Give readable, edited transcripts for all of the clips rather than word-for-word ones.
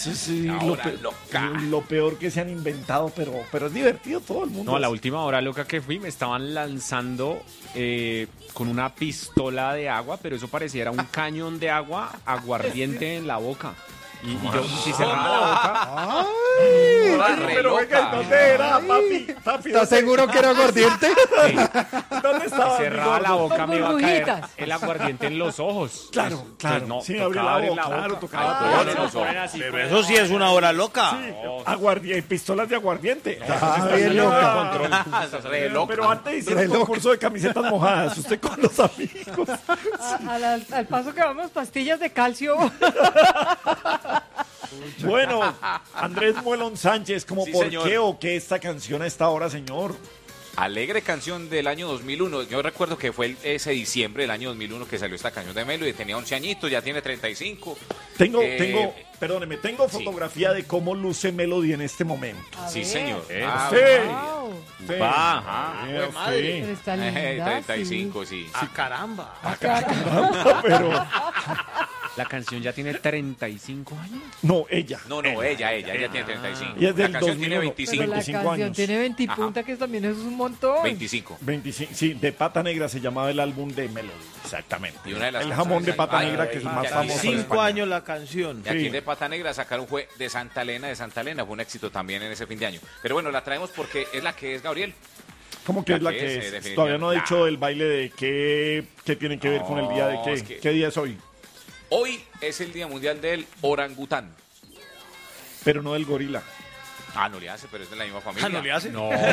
Sí, Ahora loca. lo peor que se han inventado, pero es divertido todo el mundo. No, la última hora loca que fui me estaban lanzando con una pistola de agua, pero eso pareciera un cañón de agua aguardiente en la boca. Y yo, si cerraba la boca, Pero venga, ¿dónde era, papi? ¿Estás seguro que era aguardiente? ¿Dónde estaba? si cerraba la boca Con me iba a caer burbujitas. el aguardiente en los ojos. Claro, Pues, claro. no, Sí, tocaba abrir abrir la boca, claro, tocaba Ay, abrir no, los no, ponen así, Pero ponen eso sí es una hora loca. pistolas de aguardiente. Bien loca. Re loca. Pero antes hicieron un concurso de camisetas mojadas, usted con los amigos. Al paso que vamos, pastillas de calcio. Bueno, Andrés Muelón Sánchez, ¿cómo Sí, por señor. qué o qué esta canción a esta hora, señor? Alegre canción del año 2001. Yo recuerdo que fue ese diciembre del año 2001 que salió esta canción de Melody. Tenía 11 añitos, ya tiene 35. Tengo Sí. fotografía de cómo luce Melody en este momento. Sí, ver. señor. Wow. Sí. Ajá. Sí, madre. Pero está linda, 35, sí. ¡Ah, caramba! pero La canción ya tiene 35 años. no, ella. No, ella tiene 35. Y es del La canción tiene 2001. Pero 25. la 25 canción años. tiene 20 y Ajá. punta, que también es un montón. 25. 25, sí, de Pata Negra se llamaba el álbum de Melody, exactamente. Y una de las el jamón de Pata Ay, Negra, que es el más ay, famoso. en 5 España. años la canción. Y aquí Sí. de Pata Negra sacaron fue de Santa Elena. Fue un éxito también en ese fin de año. Pero bueno, la traemos porque es la que es Gabriel. ¿Cómo que La es la que que es, es? definitivamente. Todavía no ha dicho el baile de qué tiene que ver con el día de No, qué. es que- ¿Qué día es hoy? Hoy es el Día Mundial del Orangután. Pero no del gorila. Ah, no le hace, pero es de la misma familia. ¿No le hace? No, es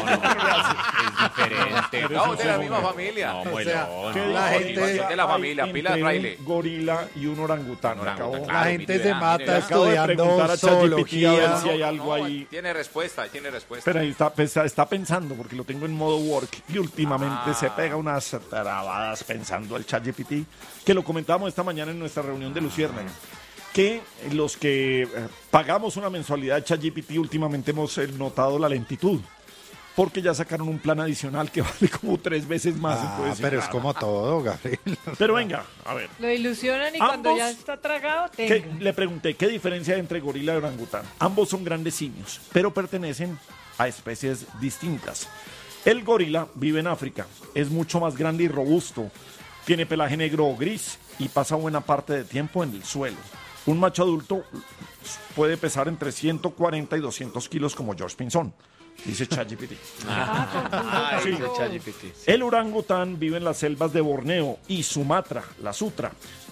diferente. No, de la misma familia. No, sea, Muelón, ¿Qué no. la diferencia gente- Es de la hay familia, entre Pilar Fraile. un gorila y un orangután? Un orangután, Acabo- claro. La gente mire, se vea, mata mire, vea. acabo de preguntar estudiando a ChatGPT a ver zoología. si hay algo ahí. Tiene respuesta. Pero ahí está pensando, porque lo tengo en modo work y últimamente se pega unas trabadas pensando el ChatGPT, que lo comentábamos esta mañana en nuestra reunión de Luciérnaga, que los que pagamos una mensualidad de ChatGPT últimamente hemos notado la lentitud, porque ya sacaron un plan adicional que vale como 3 veces más. entonces, Pero es claro. como todo, Gabriel. Pero venga, a ver. Lo ilusionan y Ambos- cuando ya está tragado, ¿Qué- tenga. le pregunté, ¿qué diferencia hay entre gorila y orangután? Ambos son grandes simios, pero pertenecen a especies distintas. El gorila vive en África, es mucho más grande y robusto, tiene pelaje negro o gris y pasa buena parte del tiempo en el suelo. Un macho adulto puede pesar entre 140 y 200 kilos como George Pinzón, dice ChatGPT. Ay, Sí. ChatGPT. El orangután vive en las selvas de Borneo y Sumatra, la Sutra.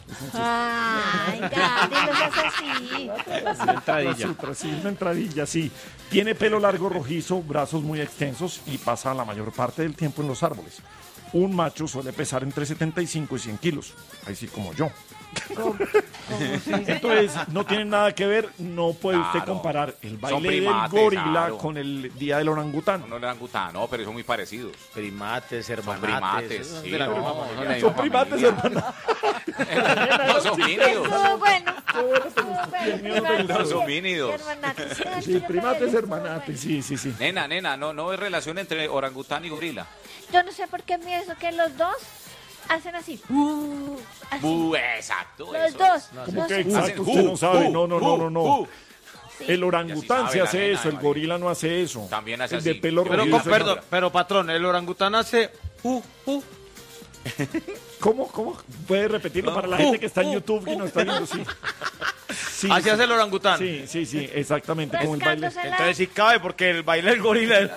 Ay, Gary, no seas así. Una entradilla. La Sutra, sí, una entradilla, sí. Tiene pelo largo rojizo, brazos muy extensos y pasa la mayor parte del tiempo en los árboles. Un macho suele pesar entre 75 y 100 kilos, ahí sí como yo. Entonces, no tienen nada que ver, no puede usted Claro. comparar el Son baile del primates, gorila claro. con el día del orangután. No orangután, no, pero son muy parecidos. Primates, Son hermanates. primates, esos sí, de la no, misma son familia. de la Son misma primates, familia. hermano. No, son mínidos. Estuvo bueno. No son mínidos. Hermanates. Sí, primates, hermanates, sí, sí, sí. Nena, no hay relación entre orangután y gorila. Yo no sé por qué pienso que los dos hacen así. Así. Exacto. Los eso dos. es. ¿Cómo que sé. exacto? Usted no sabe. No, no, no, no, no. Sí. El orangután Ya sí se sabe hace la nena, eso, el María. gorila no hace eso. También hace el de así. pelo Pero, rojizo. perdón, pero patrón, el orangután hace ¿Cómo? ¿Puede repetirlo para la gente que está en YouTube y no está viendo? Sí. Sí, así sí. hace el orangután. Sí, exactamente, como el baile. Rascándose la- Entonces sí cabe porque el baile del gorila es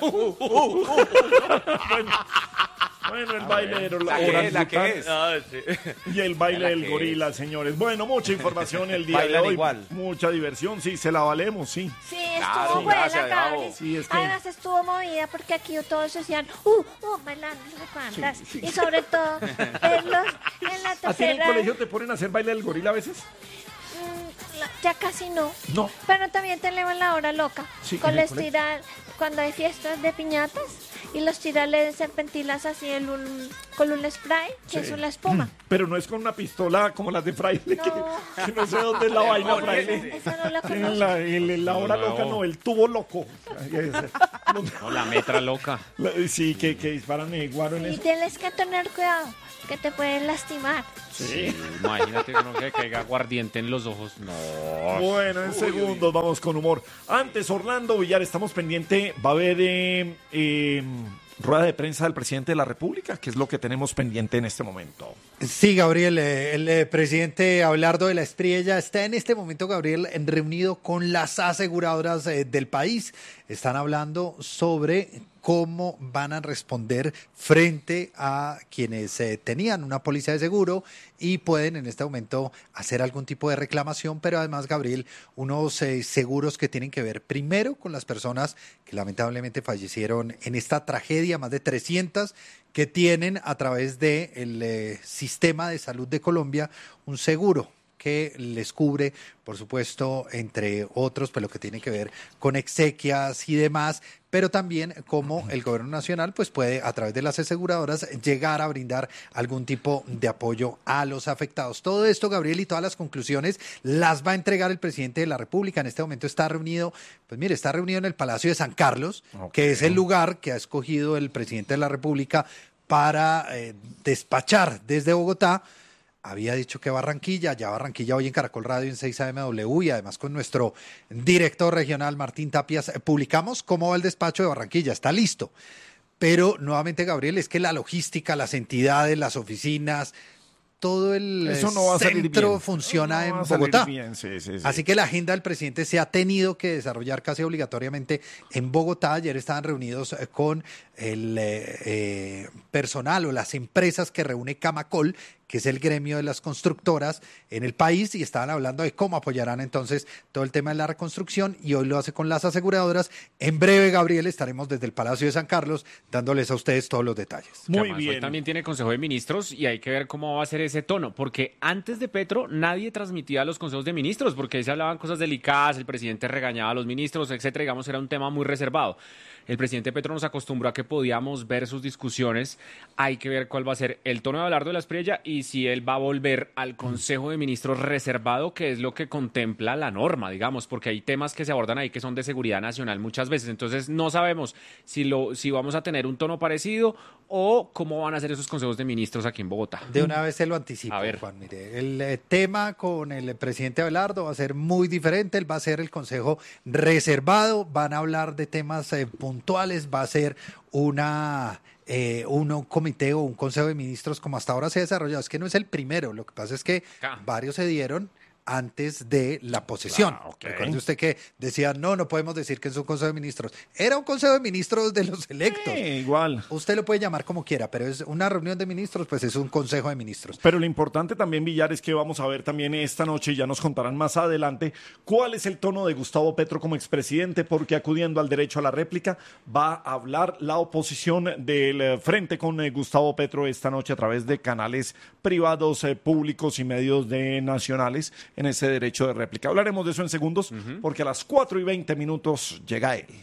Bueno, el baile del La que es, la que orangután es. Ah, sí. y el baile La del que gorila, señores. Bueno, mucha información el día de Bailan hoy. igual. Mucha diversión, sí, se la valemos, sí. Sí, Claro, estuvo buena, gracias, Gabo. Gabriel. Sí, es que- Además estuvo movida porque aquí todos decían, bailando, no sé cuántas. Sí, sí. Y sobre todo, verlos en la ¿A ti en el tercera. colegio te ponen a hacer baile del gorila a veces? Ya casi no. No. Pero también tenemos la hora loca. Sí, con en el les colegio. tirar, cuando hay fiestas de piñatas, y los tirarles serpentinas así con un spray, que es una espuma. Pero no es con una pistola como las de Fraile, No. que no sé dónde es la vaina, Fraile. Esa no la En conozco. la hora loca, no, el tubo loco. No, la metra loca. Sí, que disparan guaro en Y eso. tienes que tener cuidado, que te pueden lastimar. Sí, imagínate uno que caiga aguardiente en los ojos. No. Bueno, en segundos vamos con humor. Antes, Orlando Villar, estamos pendiente. Va a haber rueda de prensa del presidente de la República, que es lo que tenemos pendiente en este momento. Sí, Gabriel, el presidente Abelardo de la Espriella está en este momento, Gabriel, reunido con las aseguradoras del país. Están hablando sobre cómo van a responder frente a quienes tenían una póliza de seguro y pueden en este momento hacer algún tipo de reclamación, pero además, Gabriel, unos seguros que tienen que ver primero con las personas que lamentablemente fallecieron en esta tragedia, más de 300 que tienen a través del sistema de salud de Colombia un seguro que les cubre, por supuesto, entre otros, pues lo que tiene que ver con exequias y demás, pero también cómo el gobierno nacional pues puede, a través de las aseguradoras, llegar a brindar algún tipo de apoyo a los afectados. Todo esto, Gabriel, y todas las conclusiones las va a entregar el presidente de la República. En este momento está reunido, pues mire, está reunido en el Palacio de San Carlos, que es el lugar que ha escogido el presidente de la República para despachar desde Bogotá. Había dicho que Barranquilla hoy en Caracol Radio en 6am y además con nuestro director regional Martín Tapias publicamos cómo va el despacho de Barranquilla, está listo. Pero nuevamente, Gabriel, es que la logística, las entidades, las oficinas, todo el Eso no va a salir centro bien. funciona No va en a salir Bogotá. bien, sí. Así que la agenda del presidente se ha tenido que desarrollar casi obligatoriamente en Bogotá. Ayer estaban reunidos con el personal o las empresas que reúne Camacol, que es el gremio de las constructoras en el país, y estaban hablando de cómo apoyarán entonces todo el tema de la reconstrucción, y hoy lo hace con las aseguradoras. En breve, Gabriel, estaremos desde el Palacio de San Carlos dándoles a ustedes todos los detalles. Muy Además, hoy bien. también tiene Consejo de Ministros y hay que ver cómo va a ser ese tono, porque antes de Petro nadie transmitía los consejos de ministros, porque ahí se hablaban cosas delicadas, el presidente regañaba a los ministros, etcétera, digamos, era un tema muy reservado. El presidente Petro nos acostumbró a que podíamos ver sus discusiones. Hay que ver cuál va a ser el tono de Abelardo de la Espriella y si él va a volver al Consejo de Ministros reservado, que es lo que contempla la norma, digamos, porque hay temas que se abordan ahí que son de seguridad nacional muchas veces. Entonces no sabemos si vamos a tener un tono parecido o cómo van a ser esos consejos de ministros aquí en Bogotá. De una vez se lo anticipo, A ver. Juan. Mire, el tema con el presidente Abelardo va a ser muy diferente. Él va a ser el consejo reservado. Van a hablar de temas puntuales. Va a ser un comité o un consejo de ministros como hasta ahora se ha desarrollado. Es que no es el primero. Lo que pasa es que varios se dieron antes de la posesión. Recuerde usted que decía, no podemos decir que es un consejo de ministros. Era un consejo de ministros de los electos. Igual. Usted lo puede llamar como quiera, pero es una reunión de ministros, pues es un consejo de ministros. Pero lo importante también, Villar, es que vamos a ver también esta noche, y ya nos contarán más adelante, cuál es el tono de Gustavo Petro como expresidente, porque acudiendo al derecho a la réplica va a hablar la oposición del frente con Gustavo Petro esta noche a través de canales privados, públicos y medios nacionales en ese derecho de réplica. Hablaremos de eso en segundos, porque a las 4:20 llega él.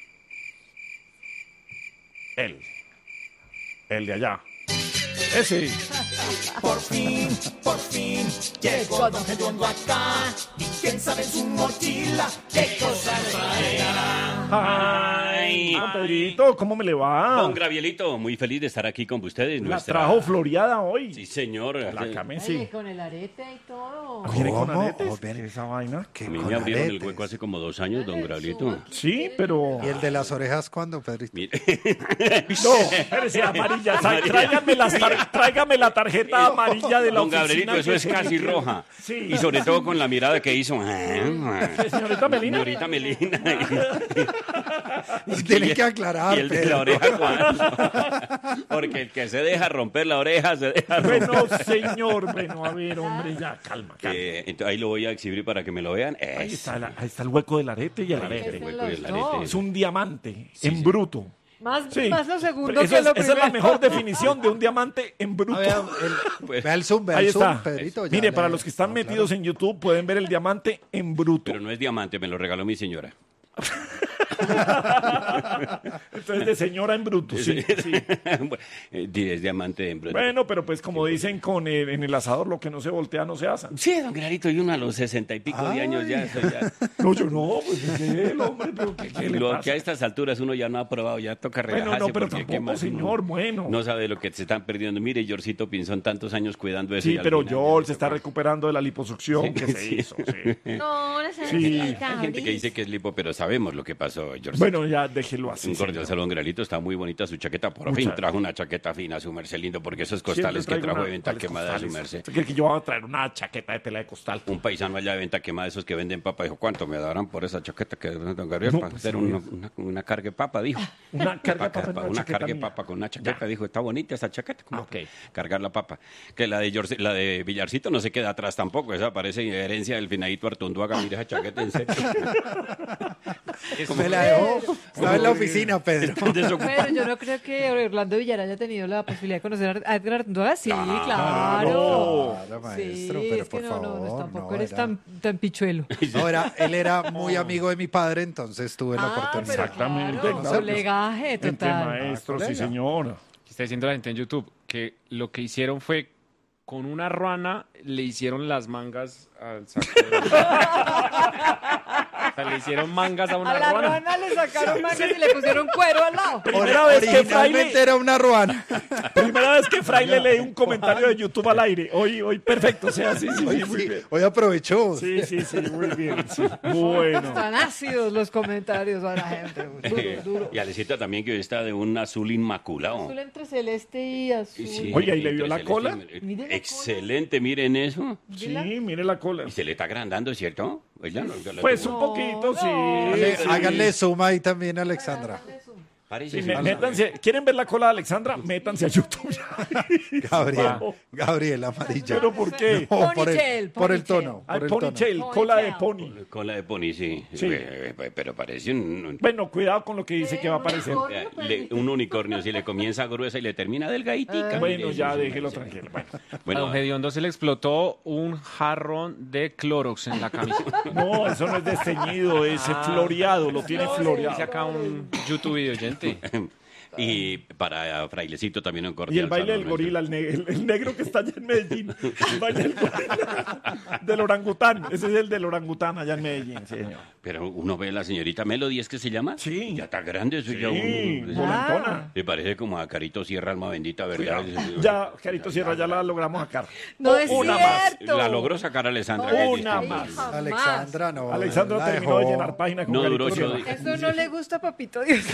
El de allá. Ese. Por fin, llegó Don Gediondo acá. Y quién sabe en su mochila qué cosa traerá. Ay, don Pedrito, ¿cómo me le va? Don Gravielito, muy feliz de estar aquí con ustedes. La trajo floreada hoy. Sí, señor. La Messi. Ay, con el arete y todo. ¿Viene con ¿Cómo? aretes? Ven. ¿Qué es esa vaina? A mí me abrieron el hueco hace como 2 años, don Gravielito. Sí, pero... ¿Y el de las orejas cuándo, Pedrito? Mire. No, espérese, amarilla. Tráigame la tarjeta amarilla de la Don oficina. Gabrielito, eso es casi roja. Sí. Y sobre todo con la mirada que hizo. Señorita Melina. Señorita Melina. Y tiene que aclarar, Y el de la Pedro. oreja, ¿cuándo? Porque el que se deja romper la oreja, se deja romper. Bueno, señor. Bueno, a ver, hombre, ya, calma. Entonces, ahí lo voy a exhibir para que me lo vean. Ahí está el hueco del arete y el Ahí está arete. el hueco del Los arete. dos. Es un diamante en bruto. Más Sí. lo segundo Eso que es, lo esa primero. es la mejor definición de un diamante en bruto. Vea el zoom, Ahí está. Pedrito. ya Mire, le- para los que están no, metidos en YouTube pueden ver el diamante en bruto. Pero no es diamante, me lo regaló mi señora. Entonces, de señora en bruto, sí. sí. Bueno, es diamante en bruto. Bueno, pero pues como dicen en el asador, lo que no se voltea no se asa. Sí, don Clarito, y uno a los 60 y pico de años ya, eso ya. No, yo no, pues es el hombre, pero ¿qué le Lo pasa? que a estas alturas uno ya no ha probado, ya toca relajarse. Bueno, no, pero porque ¿qué tampoco, más uno señor, bueno. No sabe lo que se están perdiendo. Mire, Georgito Pinzón, tantos años cuidando eso. y Sí, al pero final George ya se está tocó. recuperando de la liposucción Sí, que se sí. hizo, sí. No, no se Sí. necesita, Hay gente que Boris. dice que es lipo, pero sabemos lo que pasó, George. Bueno, ya déjelo así. Un cordial señor. saludo, Gralito. Está muy bonita su chaqueta. Por Muchas fin gracias. trajo una chaqueta fina, su merced lindo, porque esos Siempre costales que traigo trajo una- de venta ¿cuáles quemada su costales? merced. ¿Usted cree que yo voy a traer una chaqueta de tela de costal? Un paisano allá de venta quemada, esos que venden papa, dijo, ¿cuánto me darán por esa chaqueta que don Gabriel? No, para pues, hacer no. una carga de papa, dijo. Una carga de papa en una Una chaqueta carga de mía. papa con una chaqueta, dijo, está bonita esa chaqueta. ¿Cómo Ok. cargar la papa? Que la de Villarcito no se queda atrás tampoco, esa parece herencia del finadito Artunduaga, mira esa chaqueta en serio. Me la dejó. Estaba en la oficina, Pedro. Pero yo no creo que Orlando Villar haya tenido la posibilidad de conocer a Edgar Artunduaga. Sí, claro. Claro, maestro, sí, pero es que por no, favor, tampoco no, eres era- tan pichuelo. No, él era muy amigo de mi padre, entonces tuve la oportunidad. pero Exactamente, claro, claro. colegaje Entre total. maestros, sí, colega. señor. Está diciendo la gente en YouTube que lo que hicieron fue con una ruana le hicieron las mangas al saco. O sea, le hicieron mangas a A una la ruana. ruana le sacaron mangas y le pusieron cuero al lado. Primera vez que Originalmente Fraile, era una ruana. primera vez que Fraile lee un comentario de YouTube al aire. Hoy perfecto, o sea, sí, sí, sí, muy bien. Hoy aprovechó. Sí, sí, sí, muy bien. sí. Bueno. Están ácidos los comentarios a la gente. Duro, duro. Y Alecita también, que hoy está de un azul inmaculado. Azul entre celeste y azul. Sí, Oiga, ¿y le vio la entre cola? celeste y- Mire la Excelente, miren eso. Sí, mire la cola. Y se le está agrandando, ¿cierto? Oiga, Pues un poquito, sí. sí. Háganle suma ahí también, Alexandra. Parece Sí, métanse, ¿quieren ver la cola de Alexandra? Métanse a YouTube. Gabriel Amarilla. ¿Pero por qué? No, Ponytail, por el ponytail. tono. Ay, Por el tono. ponytail, cola de pony. Cola de pony, sí. Sí. Pero parece Bueno, cuidado con lo que dice que va a aparecer. un unicornio. Si le comienza gruesa y le termina delgaditica. Bueno, mire, ya sí, déjelo sí. tranquilo. Bueno. A Bueno, don Gediondo se le explotó un jarrón de Clorox en la camisa. No, eso no es desteñido, es floreado, lo tiene Dice floreado. acá un YouTube video oyente. y para Frailecito también un Y cordial el baile del saludo, gorila, el negro que está allá en Medellín. El baile del gorila. Del orangután. Ese es el del orangután allá en Medellín, sí, señor. Pero uno ve a la señorita Melody, ¿es que se llama? Sí. Ya está grande eso. Ya Sí, uno, volantona. le parece como a Carito Sierra, alma bendita, ¿verdad? Ya, Carito Sierra, ya la logramos sacar. No es Una más. cierto. La logró sacar Alessandra. No, que es una distinto. más. Jamás. Alexandra, no. Alexandra la terminó de dejó. llenar página con No Carito duró Sierra. ocho días. Eso no le gusta a Papito Dios.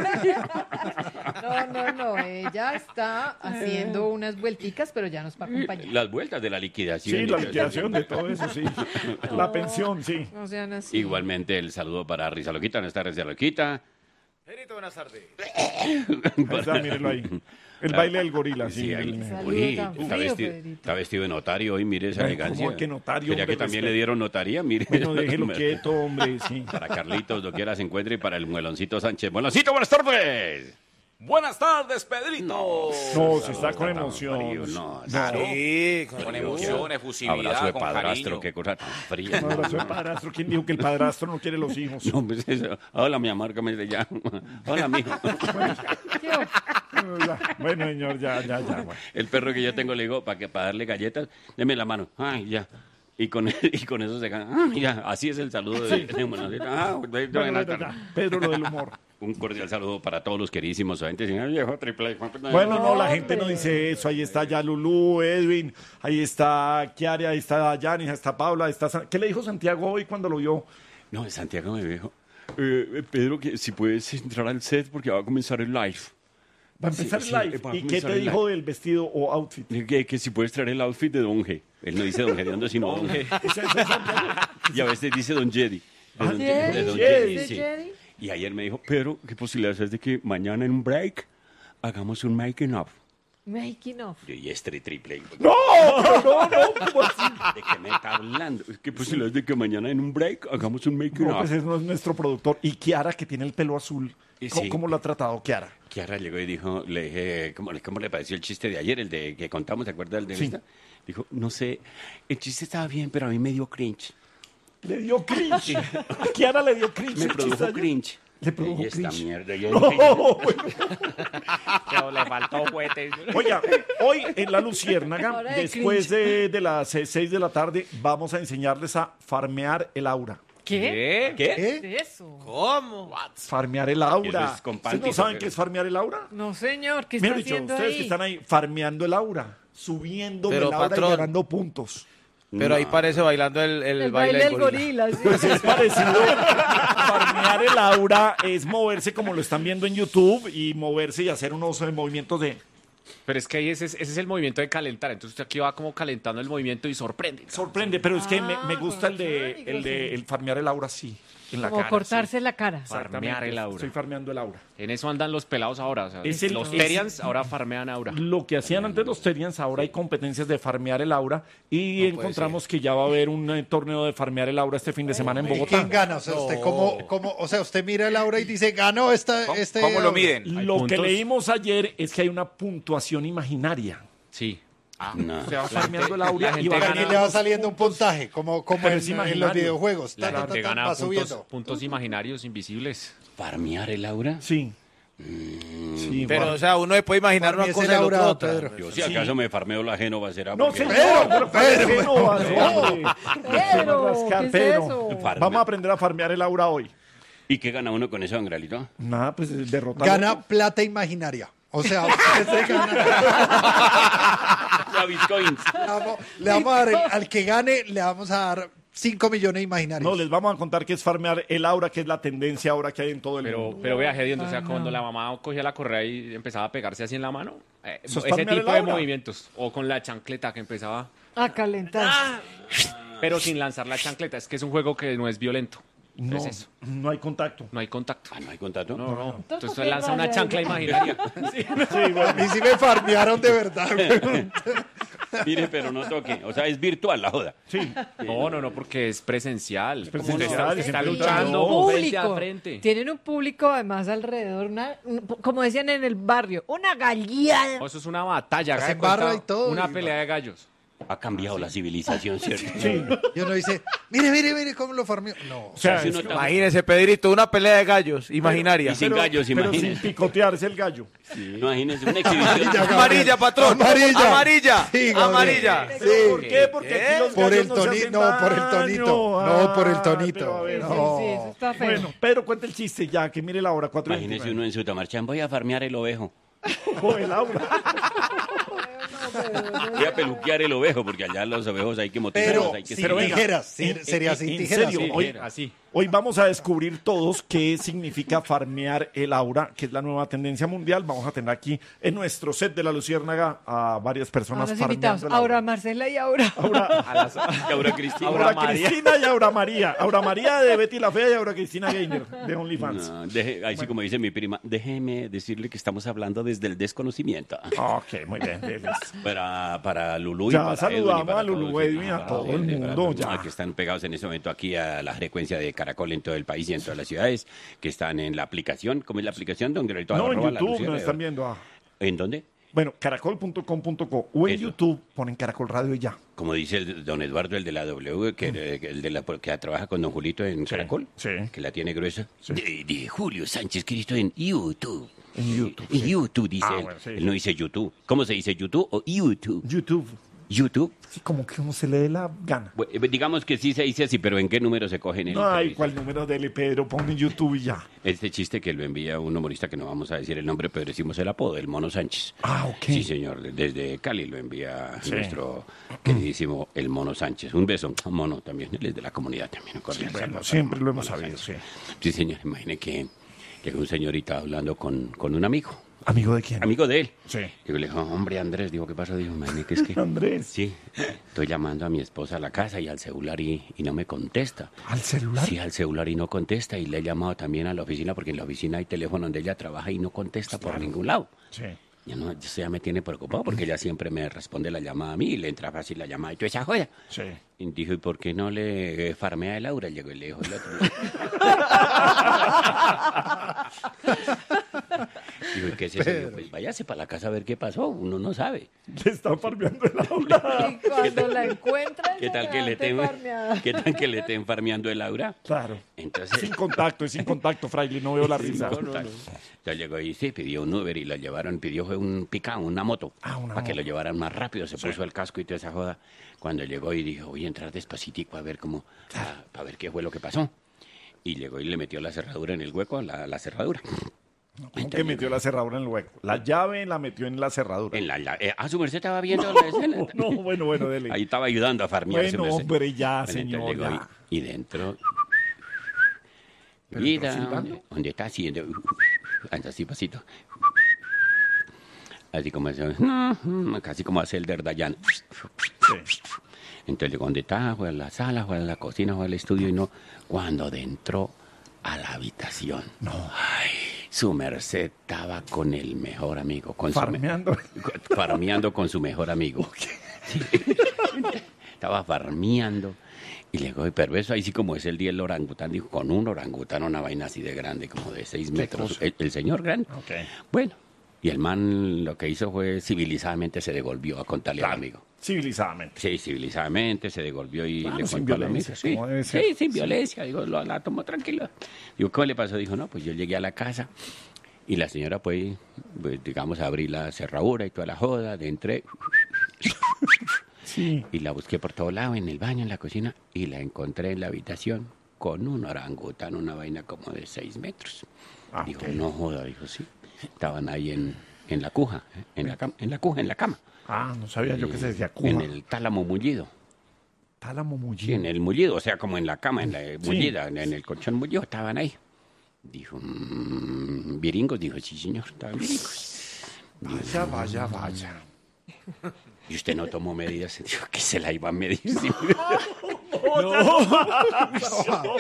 No. Ella está haciendo unas vuelticas, pero ya nos va a acompañar. Las vueltas de la liquidación. Sí, la liquidación de todo eso, sí. La pensión, sí. No sean así. Igualmente el saludo para Risa Loquita, nuestra Risa Loquita. Gerito, buenas tardes. Ahí está, mírenlo ahí. El baile del gorila, sí. Sí, ahí. mírenlo. Saludo Uy, tan frío, Pedrito. está vestido de notario hoy, mire esa Ay, elegancia. ¿cómo que notario, Sería hombre? que también Respeto. le dieron notaría, mire. Bueno, déjelo quieto, hombre, sí. Para Carlitos, doquiera se encuentre, y para el Mueloncito Sánchez. Mueloncito, buenas tardes. Buenas tardes, Pedrito. No, se está con Tan emoción. frío, no, Sí, Con emoción, efusividad, abrazo de con padrastro, cariño. qué cosa tan fría. Un abrazo de padrastro. ¿Quién dijo que el padrastro no quiere los hijos? No, pues eso. Hola, mi amor, ¿cómo se llama? Hola, mijo. Bueno, señor, ya. Bueno. El perro que yo tengo le digo, para darle galletas, deme la mano. Ay, ya. Y con eso se gana. Ah, ya, así es el saludo de Mueloncito. Bueno, ya. Pedro, lo del humor. Un cordial saludo para todos los queridísimos oyentes. Señor viejo triple. Bueno, no, la gente no dice eso. Ahí está ya Lulú, Edwin, ahí está Kiara, ahí está Yanis, ahí está Paula, ahí está... ¿Qué le dijo Santiago hoy cuando lo vio? No, Santiago me dijo, Pedro, que si puedes entrar al set porque va a comenzar el live. Va a empezar Sí, el sí, live. va a ¿Y qué comenzar te el dijo del vestido o outfit? Que si puedes traer el outfit de Don G. Él no dice Don Gediondo, sino Don G. Ese es Santiago. Y a veces dice Don Jedi. Ah, De Don Jedi. Jedi, sí. Jedi? Y ayer me dijo, Pedro, ¿qué posibilidades es de que mañana en un break hagamos un making of? Making of. Y este triple. No, ¿cómo así? ¿De qué me está hablando? ¿Qué posibilidades de que mañana en un break hagamos un making No, of? pues ese no es nuestro productor. Y Kiara, que tiene el pelo azul. Y ¿Cómo, sí. cómo lo ha tratado Kiara? Kiara llegó y dijo, le dije, ¿cómo le pareció el chiste de ayer, el de que contamos, ¿te acuerdas del de Sí. esta? Dijo, no sé, el chiste estaba bien, pero a mí me dio cringe. Le dio cringe. Kiara le dio cringe. Me el chiste produjo ayer. cringe. Le produjo Y esta cringe. mierda. Yo No, dije, bueno. Pero le faltó juguete. Oiga, hoy en La Luciérnaga, Hora de después de las 6 de la tarde, vamos a enseñarles a farmear el aura. ¿Qué? ¿Qué? ¿Qué es eso? ¿Cómo? Farmear el aura. Eso es con ¿Ustedes no panty, saben porque- qué es farmear el aura? No, señor, ¿qué está Mejor dicho, haciendo ustedes ahí? que están ahí farmeando el aura, subiendo Pero, el aura patrón. y ganando puntos. Pero ahí parece bailando el baile del gorila. sí. Pues es parecido. Farmear el aura es moverse como lo están viendo en YouTube y moverse y hacer unos movimientos de... Pero es que ahí ese es el movimiento de calentar. Entonces usted aquí va como calentando el movimiento y sorprende. Sorprende, pero es que me Ah, gusta con el farmear el aura así, en la Como cara. cortarse la cara. Farmear el aura. Estoy farmeando el aura. En eso andan los pelados ahora. O sea, Es el- los es- Terians ahora farmean aura. Lo que hacían antes los Terians, ahora hay competencias de farmear el aura y puede encontramos que ya va a haber un torneo de farmear el aura este fin de semana en ¿Y Bogotá. quién gana? O sea, usted o sea, usted mira el aura y dice, ganó este... ¿Cómo lo aura". miden? ¿Hay Lo que puntos? leímos ayer es que hay una puntuación imaginaria. Sí. No. Se va farmeando el aura la y va gente Y ganando le va los saliendo un puntos. puntaje, como Pero en, es en los imaginario. videojuegos. La Ta, ta, gente ta, gana va puntos, subiendo. puntos imaginarios invisibles. ¿Farmear el aura? Sí. Sí, Pero, bueno. o sea, uno se puede imaginar una Farmees cosa el y la aura, otra. Pedro. Yo si acaso me farmeo la Génova será No, porque- señor, pero Pedro, no va a ser, hombre. Pedro, Rascar, ¿qué es Pedro. eso? Farme- Vamos a aprender a farmear el aura hoy. ¿Y qué gana uno con eso, Angralito? Nada, pues derrotar. Gana plata imaginaria. O sea, usted se gana. Ya, bitcoins. Le vamos a dar, al que gane, le vamos a dar 5 millones imaginarios. No, les vamos a contar qué es farmear el aura, que es la tendencia ahora que hay en todo el mundo. Pero vea, Hediondo, o sea, cuando la mamá cogía la correa y empezaba a pegarse así en la mano, Eso es ese farmear el tipo de aura. movimientos. O con la chancleta que empezaba, A calentar. pero sin lanzar la chancleta. Es que es un juego que no es violento. No, Es eso. no hay contacto. No hay contacto. Ah, ¿no hay contacto? No, no. Entonces ¿por usted qué lanza una vaya? chancla imaginaria. A mí sí me farmearon de verdad. güey. Mire, pero no toque. O sea, es virtual la joda. Sí. No, porque es presencial. presencial, Usted está siempre luchando no. frente a Público. frente. Tienen un público además alrededor, como decían en el barrio, una galliada. Eso es una batalla. haga de Hacen barra cuenta, y todo, Una y pelea de gallos. Ha cambiado la civilización, ¿cierto? Sí. Y uno dice, mire cómo lo farmeó. No. O sea, Si es uno que- está- Imagínese, Pedrito, una pelea de gallos imaginaria. Y sin gallos, pero sin imagínese. picotearse el gallo. Imagínese una exhibición. Amarilla, patrón. Amarilla. Amarilla. Sí, Gabriel. Amarilla. Sí. ¿Por qué? Porque aquí los Por gallos el no se tonito, hacen no, por el daño. tonito. No, por el tonito. pero a ver, Sí, no. sí, eso está feo. Bueno, Pedro, cuenta el chiste ya, que mire la hora, 4:29. Imagínese uno en su tamarchán. Voy a farmear el ovejo. Ojo, el aura. Voy a peluquear el ovejo, porque allá los ovejos hay que motivarlos, Pero hay que sin Pero venga, tijeras. Sería en sin tijeras. serio, Sí, hoy, así. hoy vamos a descubrir todos qué significa farmear el aura, que es la nueva tendencia mundial. Vamos a tener aquí en nuestro set de La Luciérnaga a varias A personas los farmeando invitados, el Aura aura. Marcela y Aura. Y ahora Cristina. Aura María. Cristina y Aura María. Aura María de Betty la Fea y Aura Cristina Gainer de OnlyFans. No, así como dice mi prima, déjeme decirle que estamos hablando desde el desconocimiento. Ok, muy bien. Deles. Para Lulú y Ya para saludamos Edwin y para a Lulú, todos, Edwin, a para todo el Edwin, mundo, para todos, ya. que están pegados en este momento aquí a la frecuencia de Caracol en todo el país y en todas las ciudades, que están en la aplicación. ¿Cómo es la aplicación? Donde No, en arroba la YouTube Lucía nos Radio. están viendo. ¿En dónde? Bueno, caracol.com.co o en Eso. YouTube ponen Caracol Radio y ya. Como dice don Eduardo, el de la W, que el de la, que trabaja con don Julito en Caracol, sí. que la tiene gruesa. Sí. De Julio Sánchez Cristo en YouTube. En YouTube. En YouTube dice él. bueno, sí. Él no dice YouTube. ¿Cómo se dice YouTube o YouTube? YouTube. YouTube. Sí, como que uno se le dé la gana. Bueno, digamos que sí se dice así, pero ¿en qué número se cogen el No hay cuál número dele, Pedro, pon en YouTube y ya. Este chiste que lo envía un humorista que no vamos a decir el nombre, pero decimos el apodo, el Mono Sánchez. Ah, ok. Sí, señor. Desde Cali lo envía Sí. nuestro queridísimo el Mono Sánchez. Un beso, Mono también. Él es de la comunidad también. Bueno, siempre lo hemos sabido, sí. Sí, señor. Imagine que un señorita hablando con un amigo. ¿Amigo de quién? Amigo de él. Sí. Y yo le dijo, hombre, Andrés, digo, ¿qué pasó? Dijo, imagine que es que... Andrés. Sí, estoy llamando a mi esposa a la casa y al celular y no me contesta. ¿Al celular? Sí, al celular y no contesta. Y le he llamado también a la oficina porque en la oficina hay teléfono donde ella trabaja y no contesta por ningún lado. Sí. Eso ya me tiene preocupado porque ella siempre me responde la llamada a mí y le entra fácil la llamada y toda esa joya. Sí. Y dijo, ¿y por qué no le farmea el aura? Llegó y le dijo el otro. Dijo, ¿qué es eso? Yo, pues váyase para la casa a ver qué pasó, uno no sabe. Le están farmeando el aura. Y cuando la encuentran, ¿Qué tal que le estén farmeando el aura? Claro. Entonces, Es sin contacto, fraile, no veo la risa. ya llegó y sí, pidió un Uber y lo llevaron, fue un picán, una moto, una para que moto. lo llevaran más rápido, se puso el casco y toda esa joda. Cuando llegó y dijo, voy a entrar despacitico a ver para ver qué fue lo que pasó. Y llegó y le metió la cerradura en el hueco, la cerradura. ¿Cómo que metió la cerradura en el hueco? La llave la metió en la cerradura. Su merced estaba viendo la escena. No, bueno, dele. Ahí estaba ayudando a farmear. Bueno, su merced. hombre, ya, Bueno, señor, entonces llegó ya. Y dentro... ¿Pero Mira, está silbando? ¿dónde está haciendo? Así pasito. Así como casi como hace el Dayan. Entonces llegó donde está, fue a la sala, fue a la cocina, fue al estudio y no. Cuando entró a la habitación, ay, su merced estaba con el mejor amigo. Farmeando. Farmeando con su mejor amigo. Sí. Estaba farmeando. Y le digo, perverso, ahí sí como es el día del orangután, dijo, con un orangután, una vaina así de grande, como de 6 metros. El señor grande. Okay. Bueno, y el man lo que hizo fue civilizadamente se devolvió a contarle al amigo. Civilizadamente. Sí, civilizadamente se devolvió y Claro, le sin contó al amigo. violencia, Sí, como debe ser. sí, sin violencia. Digo, la tomó tranquila. Digo, ¿cómo le pasó? Dijo, no, pues yo llegué a la casa y la señora pues digamos, abrí la cerradura y toda la joda, entré. Sí. Y la busqué por todo lado, en el baño, en la cocina, y la encontré en la habitación con un orangután, una vaina como de 6 metros. Dijo, ok. no joda, dijo, sí. Estaban ahí en la cuja, en la cama. No sabía yo que se decía cuja. En el tálamo mullido. Tálamo Sí, mullido. en el mullido, o sea, como en la cama, en la mullida, en el colchón mullido, estaban ahí. Dijo, viringos, dijo, sí, señor, estaban viringos. Vaya. Y usted no tomó medidas, dijo que se la iba a medir. Sí. No.